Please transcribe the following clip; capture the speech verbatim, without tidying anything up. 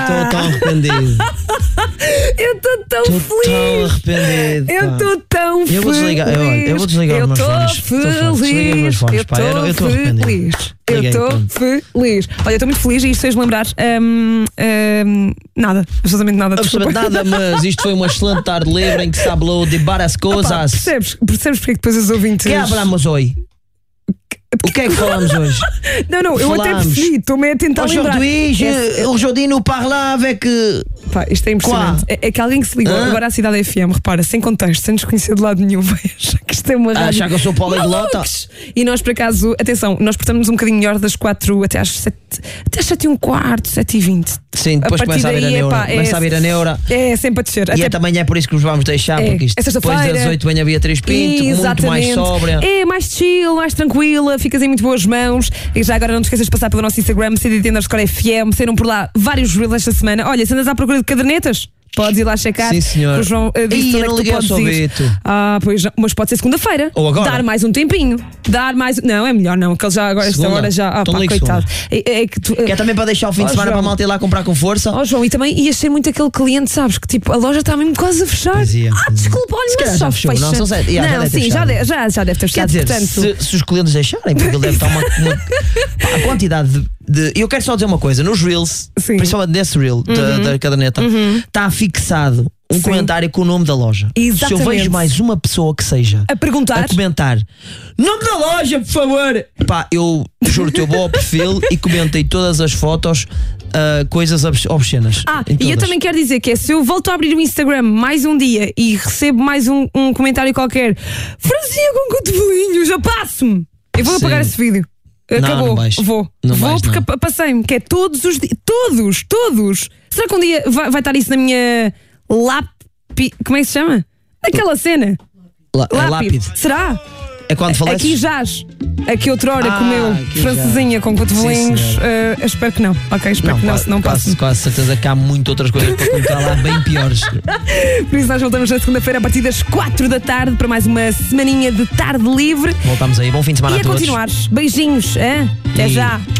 estou tão arrependido. Eu estou tão Estou feliz. tão arrependido. Eu pá. estou tão feliz. Eu vou desligar, eu, olha, eu vou desligar eu os meus tô fones. Estou farto. Desliguei os meus fones, Eu pá. Eu eu estou estou arrependido. feliz. Eu Liguei, estou pronto. feliz. Olha, eu estou muito feliz e isto fez lembrar hum, hum, nada, absolutamente nada. Absolutamente desculpa. nada, mas isto foi uma excelente tarde livre em que se falou de várias Opa, coisas. percebes? Percebes porque é que depois os ouvintes. Que hablamos hoje? O que é que falamos hoje? Não, não, eu até Falamos. percebi, estou-me a tentar lembrar. Aujourd'hui, je, É- aujourd'hui nous parlons avec. euh, Pá, isto é impressionante. É, é que alguém que se ligou Hã? agora à Cidade F M, repara, sem contexto, sem nos conhecer de lado nenhum, vai achar que isto é uma rádio. Achar que eu sou poliglota? Malucos! E nós, por acaso, atenção, nós portamos um bocadinho melhor das quatro até às sete, até às sete e um quarto, sete e vinte. Sim, depois A partir começa a vir a daí, neura. epá, é- Começa a vir a neura. É sempre a descer. E Até é também é por isso que vos vamos deixar, É, porque isto é depois sexta-feira. das oito vem a Beatriz Pinto, muito mais Exatamente. sóbria. É mais chill, mais tranquila, ficas em muito boas mãos. E já agora não te esqueças de passar pelo nosso Instagram, C D T underscore F M, saíram por lá vários reels esta semana. Olha, se andas à procura de cadernetas, podes ir lá checar. Sim, senhor. O João uh, disse Ih, onde eu é não que tu liguei ao podes ir. Sobito. Ah, pois, já- mas pode ser segunda-feira. Ou agora. Dar mais um tempinho. Dar mais. Não, é melhor não, que ele já agora, esta Segunda. hora já. Ah, Então pá, ligue coitado. É, é que tu. Que é também para deixar o fim Oh, de semana João. para a malta ir lá comprar com força. Oh João, e também ias ser muito aquele cliente, sabes? Que tipo, a loja está mesmo quase a fechar. Pois ia. Ah, desculpa, olha, Se mas calhar só já fechou. fecha. Não, são sete. Yeah, já Não, deve ter sim, já, fechado. de- já, já deve ter Quer fechado. dizer, portanto. se, se os clientes deixarem, porque ele deve estar uma, uma- pá, a quantidade de, de- Eu quero só dizer uma coisa: nos Reels, Sim. principalmente nesse Reel da, da caderneta, está fixado um Sim. comentário com o nome da loja. Se eu Exatamente. vejo mais uma pessoa que seja A perguntar. a comentar nome da loja, por favor, pá, eu juro-te, eu vou ao perfil e comentei todas as fotos, ah, coisas obs- obscenas. Ah, em e eu todas. também quero dizer que é, se eu volto a abrir o Instagram mais um dia e recebo mais um, um comentário qualquer, franzinha com cotovelinho, já passo-me. Eu vou Sim. apagar esse vídeo. Não, Acabou. não vais. Vou. Não vou vais, porque não. pa- passei-me, que é todos os dias. Todos, todos. Será que um dia vai, vai estar isso na minha lápide? Como é que se chama? Aquela cena. La- é Lápide. lápide. Será? É quando faleces? Aqui jaz. Aqui outrora Ah, comeu aqui francesinha com cotovelinhos. Sim, senhor. Eh, espero que não. Ok, espero que não, quase, se não quase, passe. quase certeza que há muitas outras coisas para colocar lá bem piores. Por isso nós voltamos na segunda-feira a partir das quatro da tarde para mais uma semaninha de tarde livre. Voltamos aí, bom fim de semana E a a todos. continuar. Beijinhos, hein? Até E- já.